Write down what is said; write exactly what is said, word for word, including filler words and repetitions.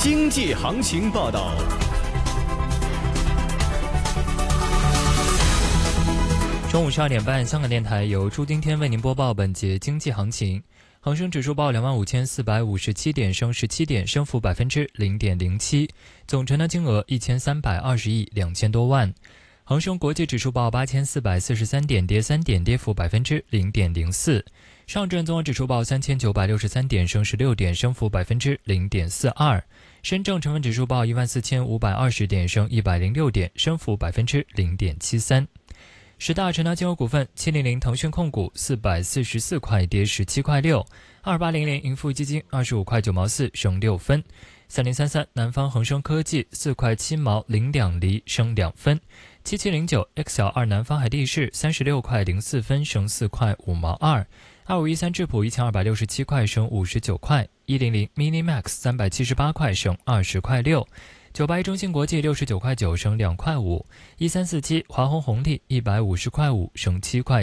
经济行情报道。 中午十二点半，香港电台由朱丁天为您播报本节经济行情。恒生指数报两万五千四百五十七点，升十七点，升幅百分之零点零七，总成交金额一千三百二十亿两千多万。恒生国际指数报八千四百四十三点，跌三点，跌幅百分之零点零四。上证综合指数报三千九百六十三点，升十六点，升幅百分之零点四二。深证成分指数报一万四千五百二十点，升一百零六点，升幅百分之零点七三。十大成交金额股份：七零零腾讯控股四百四十四块，跌十七块六；二八零零盈富基金二十五块九毛四，升六分；三零三三南方恒生科技四块七毛零两厘，升两分；七七零九 X L 二南方海地市三十六块零四分，升四块五毛二；二五一三智普一千二百六十七块，升五十九块；一零零 Mini Max 三百七十八块，升二十块六。九八一中芯国际六十九块九，升两块五；一三四七华虹红利一百五十块五，升七块